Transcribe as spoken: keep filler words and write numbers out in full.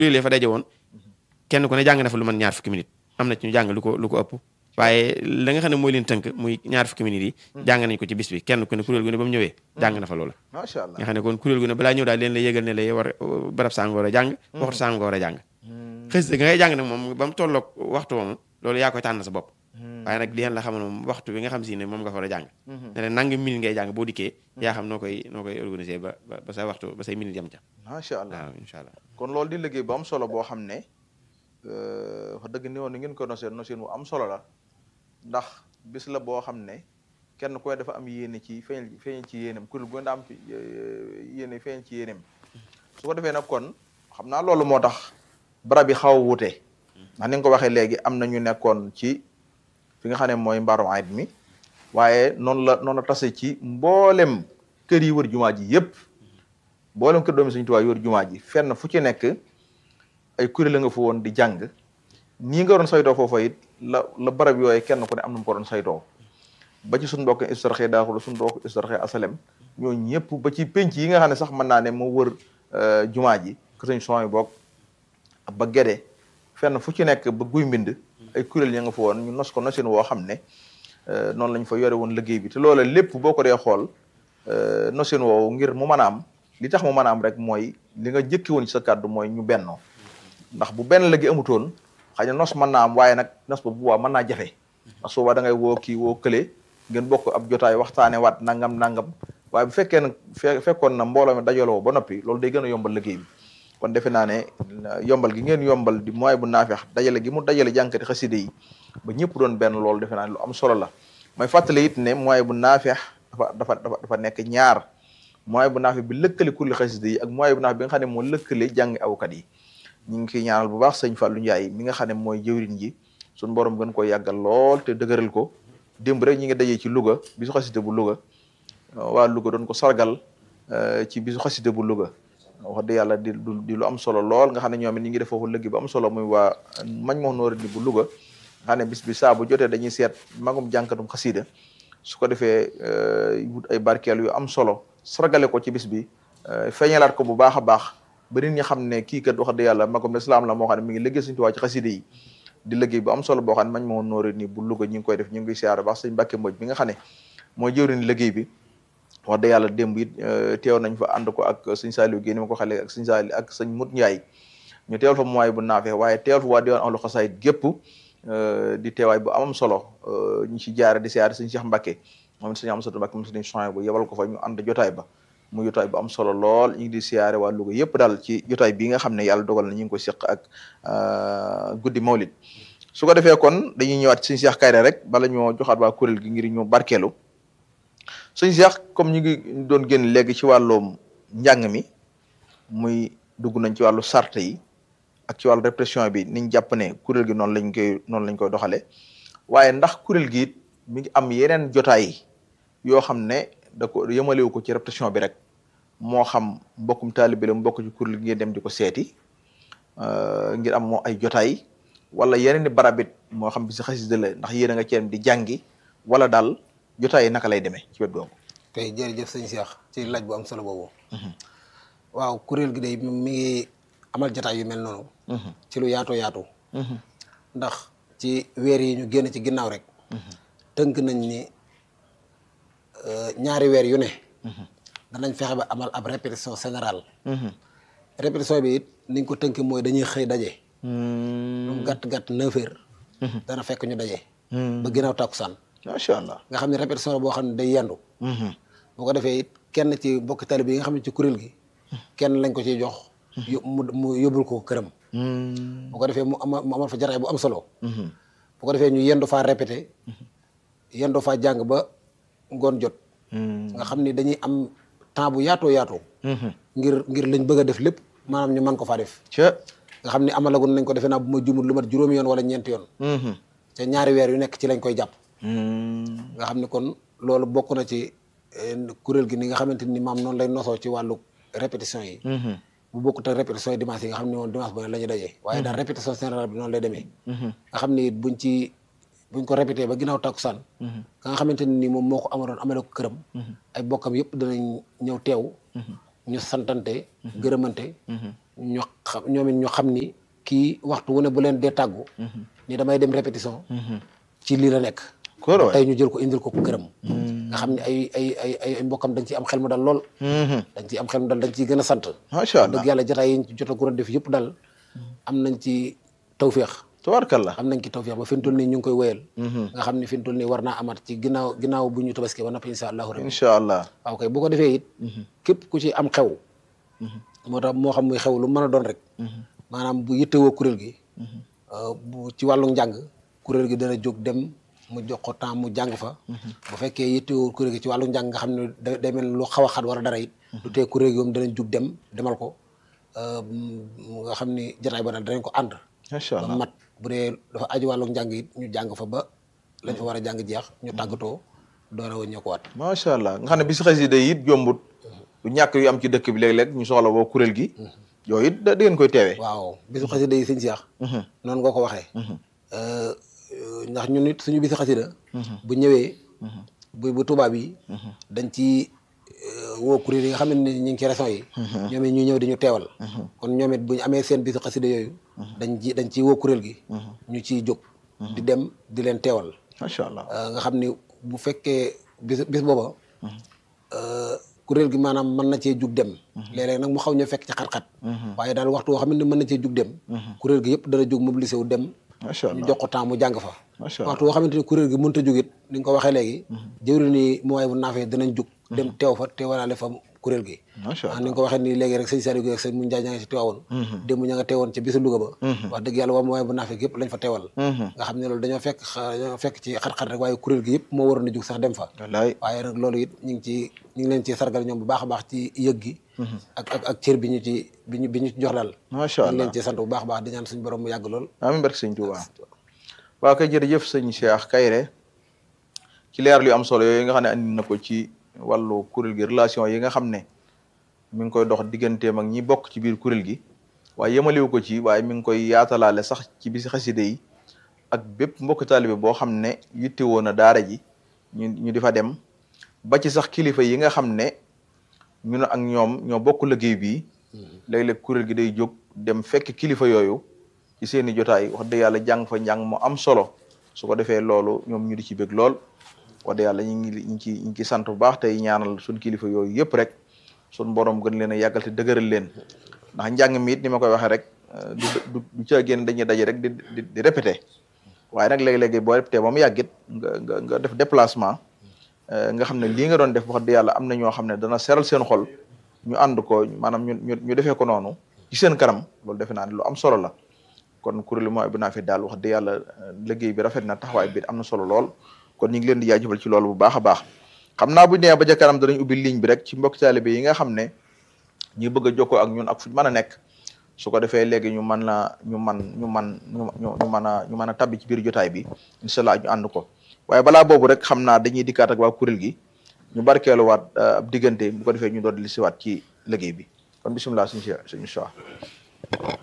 kuréel yi fa daje woon kenn ku ne jàng na fa lu man ñaar fukki minutes am na ci ñu jàng lu ko lu ko ëpp waaye la nga xam ne mooy leen tënk muy ñaar fukki minutes yi jàng nañ ko ci bis bi kenn ku ne kuréel gu ne ba mu ñëwee jàng na fa loola macha allah nga xam ne kon kuréel gu ne balaa ñëw daal leen la yégal ne la war barab sàng war a jàng waxtu sàng nga war a jàng xës ga ngay jàng nag moom ba mu tolloog waxtu moomu loolu yaa koy tànn sa bopp waaye nag di leen la xamal moom waxtu bi nga xam si ne moom nga fa war a jàng ne leen nangi minute ngay jàng boo dikkee yaa xam noo koy noo koy organiser ba ba sa waxtu ba say minute yem ca macha allah waaw incha allah kon loolu di liggéey bu am solo boo xam ne wax dëgg ni woon ni ngeen ko noseen noseen wu am solo la ndax bis la boo xam ne kenn ku ne dafa am yéene ci feeñal feeñal ci yéenem kuréel gu ne daa am ci yéene feeñal ci yéenem su ko defee nag kon xam naa loolu moo tax barab yi xaw a wuute ndax ni nga ko waxee léegi am na ñu nekkoon ci fi nga xam ne mooy mbaaru ayit mi waaye noonu la noonu la tase ci mboolem kër yi wër jumaa ji yëpp mboolem kër doomi Sëriñ Tuubaa yi wër jumaa ji fenn fu ci nekk ay kuréel la nga fa woon di jàng nii nga doon saytoo foofa it la la barab yooyu kenn ku ne am na mu ko doon saytoo ba ci suñu mbokk istarxe daaxul suñu mbokk istarxe asalem ñoo ñëpp ba ci penc yi nga xam ne sax mën naa ne moo wër jumaa ji que sañ son yi bokk ba gede fenn fu ci nekk ba guy mbind ay kuréel ya nga fa woon ñu nos ko nosin woo xam ne noonu lañ fa yore woon liggéey bi te loola lépp boo ko dee xool nosin woowu ngir mu mën a am li tax mu mën a am rek mooy li nga jëkki woon ci sa kàddu mooy ñu bennoo ndax bu benn liggéey amutoon xëy na nos mën naa am waaye nag nos ba bu waa mën naa jafe ndax suba da ngay woo kii woo kële ngeen bokk ab jotaay waxtaane waat nangam nangam waaye bu fekkee nag fekkoon na mbooloo mi dajaloo ba noppi loolu day gën a yombal liggéey bi kon defe naa ne yombal gi ngeen yombal di mooy bu naafeex dajale gi mu dajale jànkati xaside yi ba ñëpp doon benn loolu defe naa ne lu am solo la mooy fàttali it ne mooy bu naafeex dafa dafa dafa dafa nekk ñaar mooy bu naafeex bi lëkkale kulli xaside yi ak mooy bu naafeex bi nga xam ne moo lëkkale jàngi awkat yi ñu ngi koy ñaanal bu baax sëñ Fallou Ndiaye mi nga xam ne mooy jëwriñ ji suñu borom gën ko yàggal lool te dëgëral ko démb rek ñi ngi dajee ci Louga bisu xaside bu Louga waa Louga doon ko sargal ci bisu xaside bu Louga wax dëgg yàlla di di lu am solo lool nga xam ne ñoom it ñi ngi def foofu liggéey bu am solo muy waa mañ moo noori ni bu Louga nga xam ne bis bi saa bu jotee dañuy seet magum jànkatum xasida su ko defee wut ay barkeel yu am solo sargale ko ci bis bi feeñalaat ko bu baax a baax ba nit ñi xam ne kii kat wax dëgg yàlla magum lislaam la moo xam ne mi ngi liggéey Sëñ Tuubaa ci xasida yi di liggéey bu am solo boo xam ne mañ moo noori ni bu Louga ñi ngi koy def ñu ngi siyaare baax sëñ Mbàkke Mbodj bi nga xam ne mooy jëwriñ liggéey bi wax dëgg yàlla démb it teew nañ fa ànd ko ak sëñ Saliou Guèye ni ma ko xale ak sëñ Saliou ak sëñ Mut Ndiaye ñu teewal fa mooy bu naafee waaye teewal fa waa diwaan ahlu xasaayid gépp di teewaay bu amam solo ñu ci jaare di siyaare sëñ Cheikh Mbacke moom sëñ Amsatu Mbacke moom sëñ Chouaïb bu yebal ko fa ñu ànd jotaay ba mu jotaay bu am solo lool ñu ngi di siyaare waa Louga yëpp daal ci jotaay bi nga xam ne yàlla dogal na ñu ngi ko seq ak guddi mawlid su ko defee kon dañuy ñëwaat sëñ Cheikh Kayre rek bala ñoo joxaat waa kuréel gi ngir ñu barkeelu sëñ Cheikh comme ñu ngi doon génn léegi ci wàllum njàng mi muy dugg nañ ci wàllu sart yi ak ci wàllu répression bi niñ jàpp ne kuréel gi noonu lañ koy noonu lañ koy doxale waaye ndax kuréel gi it mi ngi am yeneen jotaay yoo xam ne da ko yëmalewu ko ci répression bi rek moo xam mbokkum taalibe la mu bokk ci kuréel gi ngeen dem di ko seeti ngir am moo ay jotaay wala yeneen i barabit moo xam bi si xasida la ndax yéen a nga ceem di jàngi wala daal jotaay yi naka lay demee ci wet googu. tey jërëjëf sëñ Cheikh ci laaj bu am solo boobu. waaw kuréel gi day mi ngi amal jotaay yu mel noonu. ci lu yaatoo yaatu. ndax ci weer yi ñu génn ci ginnaaw rek. tënk nañ ni ñaari weer yu ne. danañ fexe ba amal ab répétition générale. répétition bi it niñ ko tënk mooy dañuy xëy daje. lu gàtt gàtt neuf heures. dana fekk ñu daje. ba ginnaaw takkusaan. macha allah nga xam ne répétition boo xam ne day yendu. boo ko defee it kenn ci bokk tali bi nga xam ne ci kuréel gi. kenn lañ ko ciy jox. mu mu yóbbul ko këram. bu ko defee mu ama mu amal fa jaraay bu am solo. bu ko defee ñu yendu faa répété. yendu faa jàng ba ngoon jot. nga xam ni dañuy am temps bu yaatoo yaatoo. ngir ngir lañ bëgg a def lépp maanaam ñu mën ko faa def. nga xam ni amalagun nañ ko defee naa bu ma jumul lu mat juróomi yoon wala ñeenti yoon. te ñaari weer yu nekk ci lañ koy jàpp. nga xam ni kon loolu bokk na ci kuréel gi ni nga xamante ni maam noonu lay nosoo ci wàllu répétition yi. bu bokkut ak répétition yi dimanche yi nga xam ne moom dimanche bu ne la ñuy dajee. waaye daal répétition générale bi noonu lay demee. nga xam ni buñ ci buñ ko répété ba ginnaaw takkusaan. ka nga xamante ni moom moo ko amaloon amale ko këram. ay bokkam yëpp danañ ñëw teew. ñu santante. gërëmante. ñu xam ñoom it ñu xam ni kii waxtu wu ne bu leen dee tàggu ni damay dem répétition ci lii la nekk tey ñu jël ko indil ko këram nga xam ne ay ay ay ay mbokkam dañ ciy am xel mu dal lool dañ ciy am xel mu dal dañ ciy gën a sant macha allah dëgg yàlla jotaay yi ci jot a gën a def yëpp dal am nañ ci tawféex tabarkalla am nañ ci tawféex ba fi mu toll nii ñu ngi koy wéyal nga xam ne fi mu toll nii war naa amaat ci ginnaaw ginnaaw bu ñu tabaski ba noppi insha allahu rabbi incha allah waaw kay bu ko defee it képp ku ci am xew moo tax moo xam muy xew lu mën a doon rek maanaam bu yittewoo kuréel gi bu ci wàllu njàng kuréel gi dana jóg dem mu jox ko temps mu jàng fa bu fekkee yittewoo kuréel gi ci wàllu njàng nga xam ne da day mel lu xaw a xat war a dara it du tee kuréel gi moom danañ jug dem demal ko nga xam ni jotaay ba daal danañ ko ànd macha allah ba mat bu dee dafa aju wàllu njàng it ñu jàng fa ba lañ fa war a jàng jeex ñu tàggatoo door a wëññee ko waat macha allah nga xam ne bi si xasida yi it jombut du ñàkk yu am ci dëkk bi léeg-léeg ñu soxla woo kuréel gi yooyu it da ngeen koy teewee waaw bisu xasida yi sëñ Cheikh noonu nga ko waxee ndax ñun it suñu bisu xasida bu ñëwee bu bu tubaab yi dañ ci woo kuréel yi nga xam ne ñu ngi ci région yi ñoom it ñu ñëw di ñu teewal kon ñoom it bu ñu amee seen bisu xasida yooyu dañ ci dañ ciy woo kuréel gi ñu ciy jóg di dem di leen teewal macha allah nga xam ni bu fekkee bis bis booba kuréel gi maanaam mën na cee jug dem léeg-léeg nag mu xaw ñu fekk ci xat-xat waaye daal waxtu woo xam ne mën na cee jug dem kuréel gi yëpp dana jóg mobilisé wu dem macha allah ñu jox ko temps mu jàng fa macha allah waxtu woo xamante ni kuréel gi mënut a jug it ni nga ko waxee léegi jëwri ni mu waay bu naafee danañ jug dem teew fa teewalaale fa kuréel gi macha allah ni nga ko waxee nii léegi rek sëñ Saliou Guèye ak sëñ mu Njaay ña nga ci teewoon démb ña nga teewoon ca bisu Louga ba wax dëgg yàlla waa mu waay bu naafee yëpp lañ fa teewal nga xam ne loolu dañoo fekk dañoo fekk ci xat-xat rek waaye kuréel gi yëpp moo waroon a jug sax dem fa wallaay waaye nag loolu it ñu ngi ci ñu ngi leen ci sargal ñoom bu baax a baax ci yëg gi ak ak ak cër bi ñu ci bi ñu bi ñu ci jox daal macha ñu ngi allah leen ci sant bu baax a baax di ñaan suñu borom mu yàgg lool amiin barke sëñ Tuubaa waaw kay jërëjëf sëñ Cheikh Kairé ci leer lu am solo yooyu nga xam ne andi na ko ci wàllu kuréel gi relation yi nga xam ne mi ngi koy dox digganteem ak ñi bokk ci biir kuréel gi waaye yemaliwu ko ci waaye mi ngi koy yaatalaale sax ci bisi xaside yi ak bépp mbokk taalibe boo xam ne yitte woon na daara ji ñu ñu di fa dem ba ci sax kilifa yi nga xam ne ñun ak ñoom ñoo bokk liggéey bi léeg-léeg kuréel gi day jóg dem fekk kilifa yooyu ci seeni jotaay wax dëgg yàlla jàng fa njàng mu am solo su ko defee loolu ñoom ñu di ci bëgg lool wax dëgg yàlla ñu ngi ñu ngi ci ñu ngi ci sant bu baax tey ñaanal suñ kilifa yooyu yëpp rek suñ borom gën leen a yàggal te dëgëral leen ndax njàng mi it ni ma koy waxee rek du du du ca génn dañuy daje rek di di di répété waaye nag léegi-léegi boo répété ba mu yàggit nga nga nga def déplacement nga xam ne lii nga doon def wax dëgg yàlla am na ñoo xam ne dana seral seen xol ñu ànd ko maanaam ñu ñu ñu defee ko noonu ci seen kanam loolu defe naa ne lu am solo la kon kuréelu Mawahibou Nafih daal wax dëgg yàlla liggéey bi rafet na taxawaay bi am na solo lool kon ñu ngi leen di jaajëfal ci loolu bu baax a baax xam naa bu ñu demee ba ca kanam danañ ubbi ligne bi rek ci mbokk taalibe yi nga xam ne ñu bëgg a jokkoo ak ñun ak fu mën a nekk su ko defee léegi ñu mën la ñu man ñu man ñu ñu mën a ñu mën a tabbi ci biir jotaay bi incha allah ñu ànd ko waaye balaa boobu rek xam naa dañuy dikkaat ak waa kuréel gi ñu barkeeluwaat ab diggante bu ko defee ñu doon li siwaat ci liggéey bi kon bisimilah suñu si suñu